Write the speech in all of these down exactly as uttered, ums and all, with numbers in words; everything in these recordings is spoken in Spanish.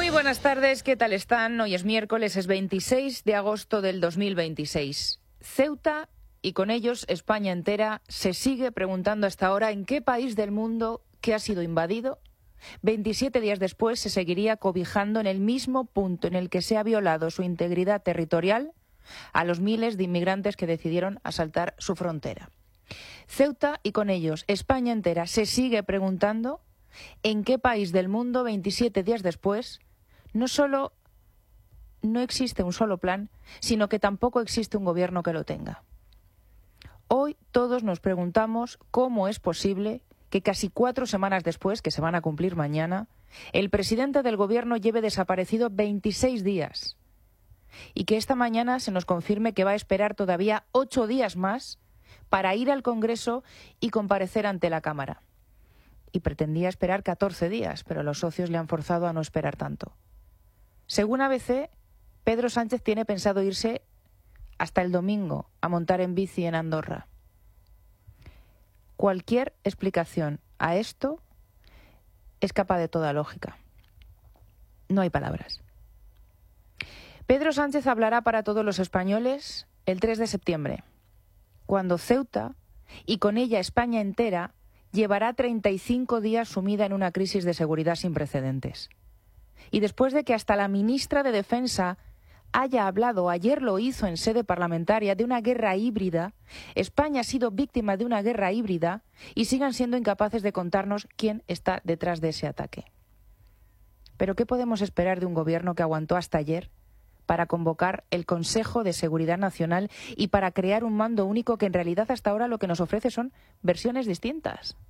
Muy buenas tardes, ¿qué tal están? Hoy es miércoles, es veintiséis de agosto del dos mil veintiséis. Ceuta y con ellos España entera se sigue preguntando hasta ahora en qué país del mundo que ha sido invadido, veintisiete días después se seguiría cobijando en el mismo punto en el que se ha violado su integridad territorial a los miles de inmigrantes que decidieron asaltar su frontera. Ceuta y con ellos España entera se sigue preguntando en qué país del mundo, veintisiete días después, no solo no existe un solo plan, sino que tampoco existe un gobierno que lo tenga. Hoy todos nos preguntamos cómo es posible que casi cuatro semanas después, que se van a cumplir mañana, el presidente del gobierno lleve desaparecido veintiséis días y que esta mañana se nos confirme que va a esperar todavía ocho días más para ir al Congreso y comparecer ante la Cámara. Y pretendía esperar catorce días, pero los socios le han forzado a no esperar tanto. Según A B C, Pedro Sánchez tiene pensado irse hasta el domingo a montar en bici en Andorra. Cualquier explicación a esto escapa de toda lógica. No hay palabras. Pedro Sánchez hablará para todos los españoles el tres de septiembre, cuando Ceuta, y con ella España entera, llevará treinta y cinco días sumida en una crisis de seguridad sin precedentes. Y después de que hasta la ministra de Defensa haya hablado, ayer lo hizo en sede parlamentaria, de una guerra híbrida, España ha sido víctima de una guerra híbrida y sigan siendo incapaces de contarnos quién está detrás de ese ataque. ¿Pero qué podemos esperar de un gobierno que aguantó hasta ayer para convocar el Consejo de Seguridad Nacional y para crear un mando único que en realidad hasta ahora lo que nos ofrece son versiones distintas?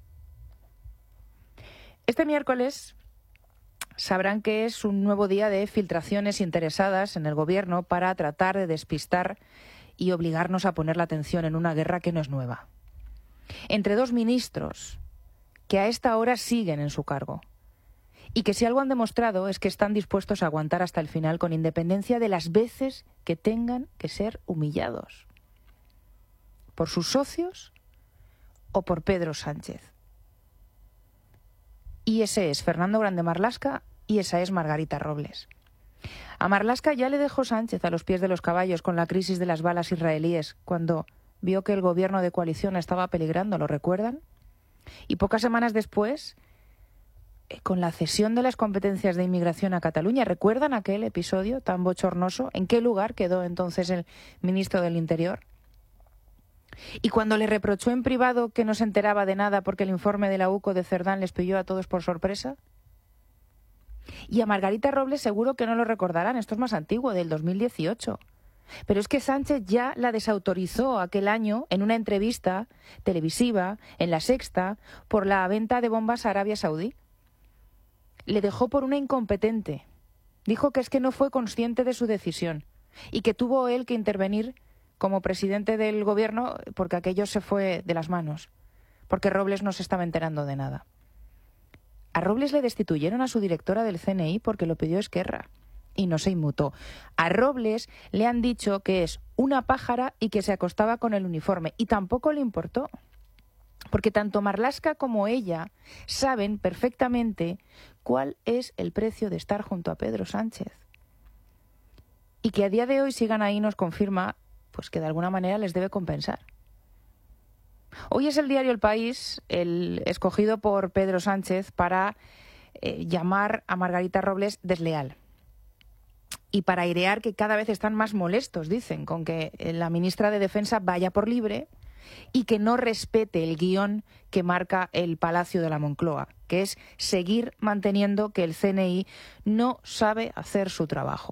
Este miércoles sabrán que es un nuevo día de filtraciones interesadas en el gobierno para tratar de despistar y obligarnos a poner la atención en una guerra que no es nueva. Entre dos ministros que a esta hora siguen en su cargo y que si algo han demostrado es que están dispuestos a aguantar hasta el final con independencia de las veces que tengan que ser humillados por sus socios o por Pedro Sánchez. Y ese es Fernando Grande Marlaska y esa es Margarita Robles. A Marlaska ya le dejó Sánchez a los pies de los caballos con la crisis de las balas israelíes, cuando vio que el gobierno de coalición estaba peligrando, ¿lo recuerdan? Y pocas semanas después, con la cesión de las competencias de inmigración a Cataluña, ¿recuerdan aquel episodio tan bochornoso? ¿En qué lugar quedó entonces el ministro del Interior? Y cuando le reprochó en privado que no se enteraba de nada porque el informe de la U C O de Cerdán les pilló a todos por sorpresa. Y a Margarita Robles seguro que no lo recordarán, esto es más antiguo, del dos mil dieciocho. Pero es que Sánchez ya la desautorizó aquel año en una entrevista televisiva en La Sexta por la venta de bombas a Arabia Saudí. Le dejó por una incompetente. Dijo que es que no fue consciente de su decisión y que tuvo él que intervenir como presidente del gobierno porque aquello se fue de las manos, porque Robles no se estaba enterando de nada. A Robles le destituyeron a su directora del C N I porque lo pidió Esquerra y no se inmutó. A Robles le han dicho que es una pájara y que se acostaba con el uniforme y tampoco le importó. Porque tanto Marlaska como ella saben perfectamente cuál es el precio de estar junto a Pedro Sánchez. Y que a día de hoy sigan ahí nos confirma pues que de alguna manera les debe compensar. Hoy es el diario El País, el escogido por Pedro Sánchez para eh, llamar a Margarita Robles desleal. Y para airear que cada vez están más molestos, dicen, con que la ministra de Defensa vaya por libre y que no respete el guión que marca el Palacio de la Moncloa, que es seguir manteniendo que el C N I no sabe hacer su trabajo.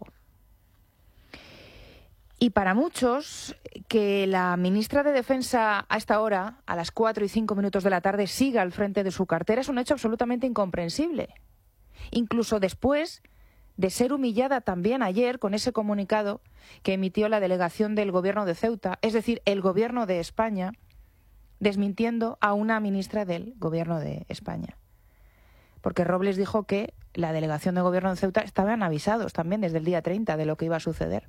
Y para muchos, que la ministra de Defensa a esta hora, a las cuatro y cinco minutos de la tarde, siga al frente de su cartera es un hecho absolutamente incomprensible. Incluso después de ser humillada también ayer con ese comunicado que emitió la delegación del gobierno de Ceuta, es decir, el gobierno de España, desmintiendo a una ministra del gobierno de España. Porque Robles dijo que la delegación del gobierno de Ceuta estaban avisados también desde el día treinta de lo que iba a suceder.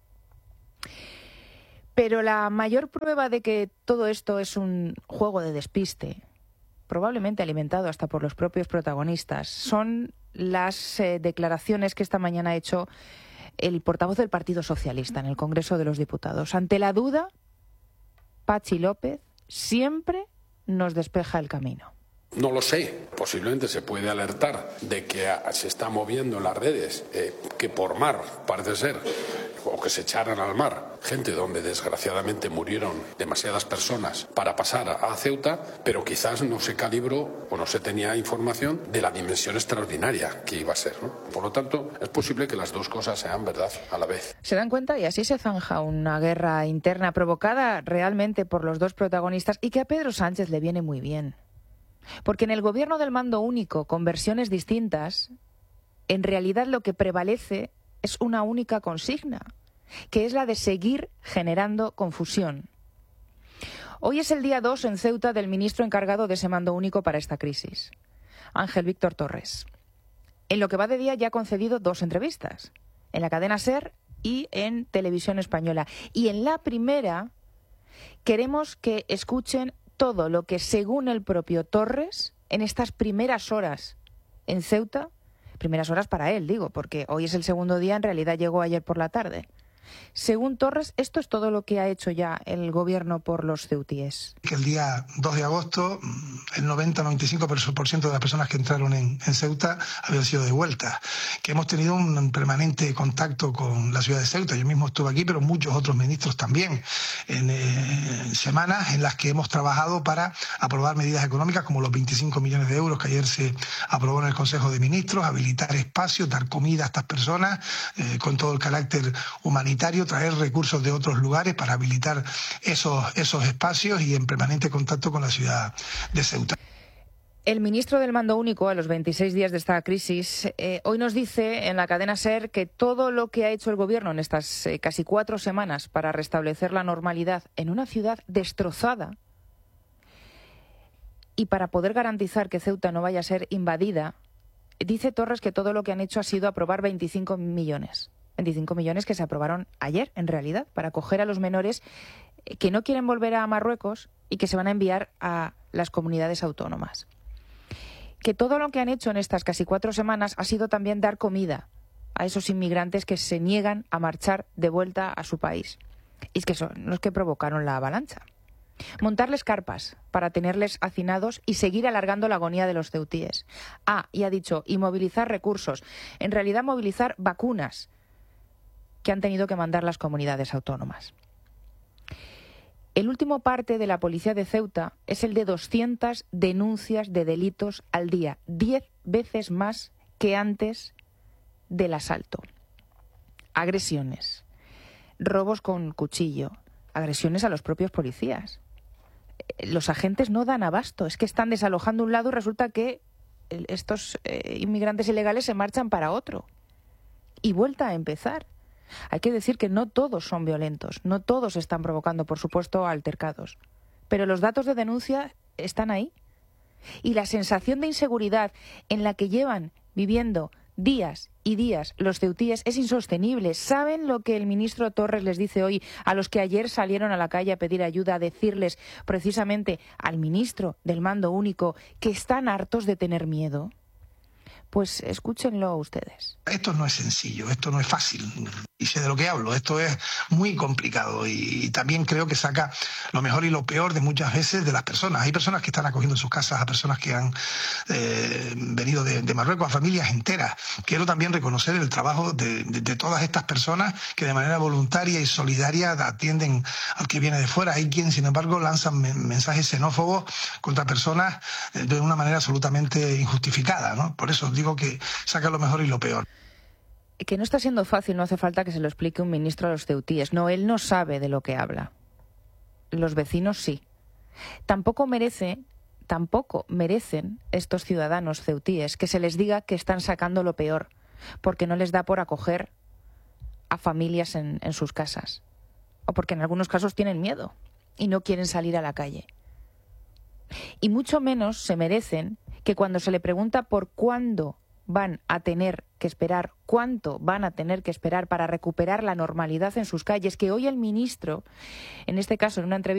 Pero la mayor prueba de que todo esto es un juego de despiste, probablemente alimentado hasta por los propios protagonistas, son las eh, declaraciones que esta mañana ha hecho el portavoz del Partido Socialista en el Congreso de los Diputados. Ante la duda, Patxi López siempre nos despeja el camino. No lo sé, posiblemente se puede alertar de que se está moviendo en las redes, eh, que por mar, parece ser, o que se echaran al mar gente donde desgraciadamente murieron demasiadas personas para pasar a Ceuta, pero quizás no se calibró o no se tenía información de la dimensión extraordinaria que iba a ser, ¿no? Por lo tanto, es posible que las dos cosas sean verdad a la vez. ¿Se dan cuenta? Y así se zanja una guerra interna provocada realmente por los dos protagonistas y que a Pedro Sánchez le viene muy bien. Porque en el gobierno del mando único, con versiones distintas, en realidad lo que prevalece es una única consigna, que es la de seguir generando confusión. Hoy es el día dos en Ceuta del ministro encargado de ese mando único para esta crisis, Ángel Víctor Torres. En lo que va de día ya ha concedido dos entrevistas, en la cadena SER y en Televisión Española. Y en la primera queremos que escuchen todo lo que, según el propio Torres, en estas primeras horas en Ceuta, primeras horas para él, digo, porque hoy es el segundo día, en realidad llegó ayer por la tarde. Según Torres, esto es todo lo que ha hecho ya el gobierno por los ceutíes. Que el día dos de agosto el noventa a noventa y cinco por ciento de las personas que entraron en, en Ceuta habían sido devueltas. Que hemos tenido un permanente contacto con la ciudad de Ceuta. Yo mismo estuve aquí, pero muchos otros ministros también. En eh, semanas en las que hemos trabajado para aprobar medidas económicas como los veinticinco millones de euros que ayer se aprobó en el Consejo de Ministros, habilitar espacios, dar comida a estas personas eh, con todo el carácter humanitario, traer recursos de otros lugares para habilitar esos, esos espacios y en permanente contacto con la ciudad de Ceuta. El ministro del Mando Único, a los veintiséis días de esta crisis, eh, hoy nos dice en la cadena SER que todo lo que ha hecho el gobierno en estas eh, casi cuatro semanas para restablecer la normalidad en una ciudad destrozada y para poder garantizar que Ceuta no vaya a ser invadida, dice Torres que todo lo que han hecho ha sido aprobar veinticinco millones. veinticinco millones que se aprobaron ayer, en realidad, para acoger a los menores que no quieren volver a Marruecos y que se van a enviar a las comunidades autónomas. Que todo lo que han hecho en estas casi cuatro semanas ha sido también dar comida a esos inmigrantes que se niegan a marchar de vuelta a su país. Y es que son los que provocaron la avalancha. Montarles carpas para tenerles hacinados y seguir alargando la agonía de los ceutíes. Ah, y ha dicho, y movilizar recursos. En realidad, movilizar vacunas que han tenido que mandar las comunidades autónomas. El último parte de la policía de Ceuta es el de doscientas denuncias de delitos al día, diez veces más que antes del asalto. Agresiones, robos con cuchillo, agresiones a los propios policías. Los agentes no dan abasto, es que están desalojando un lado y resulta que estos eh, inmigrantes ilegales se marchan para otro. Y vuelta a empezar. Hay que decir que no todos son violentos, no todos están provocando, por supuesto, altercados. Pero los datos de denuncia están ahí. Y la sensación de inseguridad en la que llevan viviendo días y días los ceutíes es insostenible. ¿Saben lo que el ministro Torres les dice hoy a los que ayer salieron a la calle a pedir ayuda, a decirles precisamente al ministro del Mando Único que están hartos de tener miedo? Pues escúchenlo ustedes. Esto no es sencillo, esto no es fácil. Y sé de lo que hablo, esto es muy complicado y también creo que saca lo mejor y lo peor de muchas veces de las personas. Hay personas que están acogiendo en sus casas a personas que han eh, venido de, de Marruecos, a familias enteras. Quiero también reconocer el trabajo de, de, de todas estas personas que de manera voluntaria y solidaria atienden al que viene de fuera. Hay quienes, sin embargo, lanzan mensajes xenófobos contra personas de una manera absolutamente injustificada, ¿no? Por eso digo que saca lo mejor y lo peor. Que no está siendo fácil, no hace falta que se lo explique un ministro a los ceutíes. No, él no sabe de lo que habla. Los vecinos sí. Tampoco merece, tampoco merecen estos ciudadanos ceutíes que se les diga que están sacando lo peor, porque no les da por acoger a familias en, en sus casas. O porque en algunos casos tienen miedo y no quieren salir a la calle. Y mucho menos se merecen que cuando se le pregunta por cuándo van a tener que esperar, cuánto van a tener que esperar para recuperar la normalidad en sus calles, que hoy el ministro, en este caso en una entrevista,